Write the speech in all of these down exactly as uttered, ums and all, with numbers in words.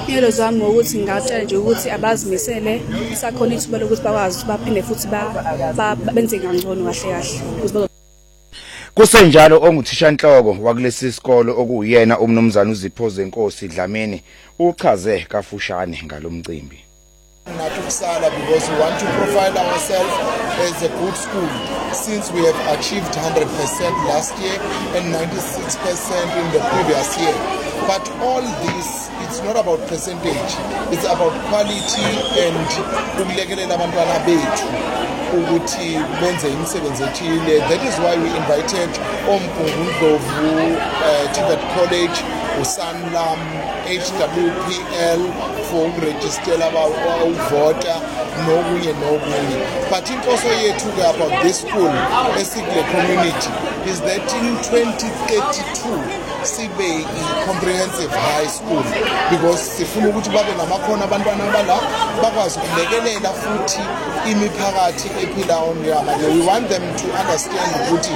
Ngelo zami ukuthi ngatshela nje ukuthi abazimisele sakhona ithuba lokuthi bakwazi baphinde futhi ba benze kangcono kahle kahle. Kusenjalo onguthishanhloko wakulesi sikolo okuyena umnumzana uZipho Zenkosi Dlamini uchaze kafushane ngalomcimbi. Because we want to profile ourselves as a good school since we have achieved one hundred percent last year and ninety-six percent in the previous year. But all this, it's not about percentage, it's about quality and ukulekelela abantwana bethu ukuthi benze imisebenzi ethile. That is why we invited Omgungundlovu uh, Tibet College, uSanlam, H W P L for register about voter nokunye nokunye. But inkoso yethu about this school, Esigle community, is that in twenty thirty-two sibe comprehensive high school because sifuna ukuthi babe namakhono abantwana abala bakwazi ukulekelela futhi imiphakathi ephila onyama. We want them to understand ukuthi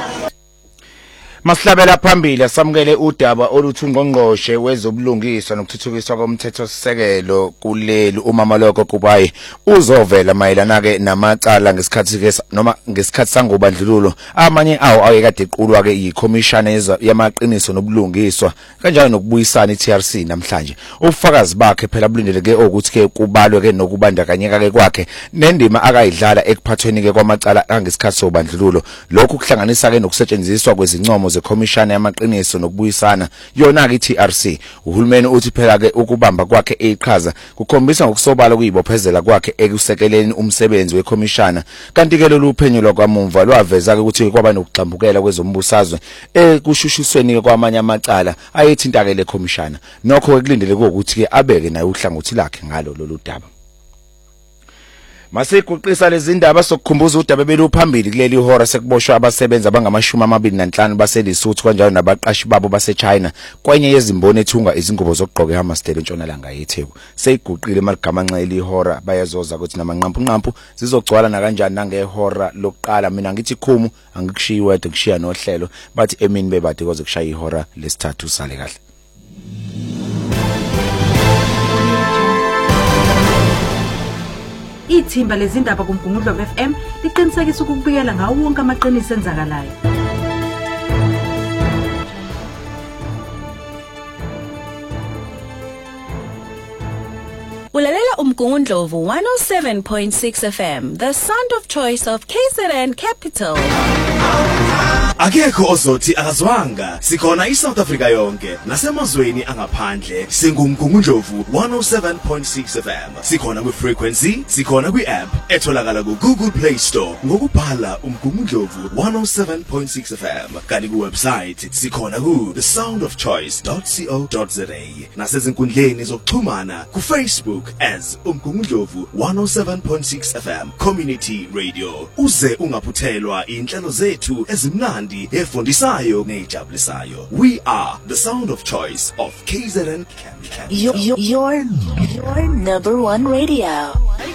Masihlabela phambili asamukele udaba oluthungqongqoshe wezobulungiswa nokuthuthukiswa komthetho sisekelo kuleli umama lokho kubayi uzovela mayelana ke namacala ngesikhathi ke noma ngesikhathi sangobandlululo amanye awo ayekade equlwa ke yiCommission yamaqiniso nobulungiswa kanjalo nokubuyisana iT R C namhlanje. Ubufakazi bakhe phela bulindeleke ukuthi ke kubalwe ke nokubandakanyeka ke kwakhe nendima akayidlala ekuphathweni ke kwamacala angesikhathi sobandlululo. Lokhu kuhlanganisa ke nokusetshenziswa kwezincomo zeCommission yamaqiniso nokubuyisana yona ke iT R C. Uhulumeni uthi phela ke ukubamba kwakhe eqhaza kukhombisa ngokusobala kuyibophezela kwakhe ekusekeleni umsebenzi weCommission. Kanti ke lolu phenyo lwakwamumva lwaveza ke ukuthi kwaba nokugxambukela kwezombusazwe ekushushisweni kwamanye amacala ayethinta ke leCommission. Nokho kulindele ukuthi ke abeke naye uhlangothi lakhe ngalo lolu daba. Masiguqisa lezi ndaba sokukhumbuza udaba beluphambili kuleli ihora sekuboshwa abasebenza abangamashumi amabili nanhlanu baseLesotho kanjalo nabaqashi babo baseChina kwenye yezimboni ethunga izingubo zokugqoka eHammersdale entshonalanga yeTheku. Seyiguqile maligamanxa elihora bayazoza ukuthi namanqampu nqampu zizogcwala na kanjani nangehora lokuqala. Mina ngithi khumu angikushiyi wedwa kushiya nohlelo bathi emini bebade koze kushaya ihora lesithathu sale kahle. Ithimba lezindaba kuMgungundlovu F M liqinisekisa ukubikela ngawo wonke amaqiniso enzakalayo. Ulalela uMgungundlovu one oh seven point six F M, the sound of choice of K Z N Capital. Akekho ozothi akazwanga sikhona iSouth Africa yonke nasemazweni angaphandle singumgungundlovu one oh seven point six F M. Sikhona kwi-frequency, sikhona kwi-app etholakala ku-Google Play Store ngokubhala umgungundlovu one oh seven point six F M. Kanti ku-website sikhona ku the sound of choice dot co dot za nasezinkundleni zokuxhumana ku-Facebook as umgungundlovu one oh seven point six F M Community Radio. Uze ungaphuthelwa inhlelo zethu ezimnandi efundisayo nejabulisayo. We are the sound of choice of K Z N Capital. Your, your, your number one radio.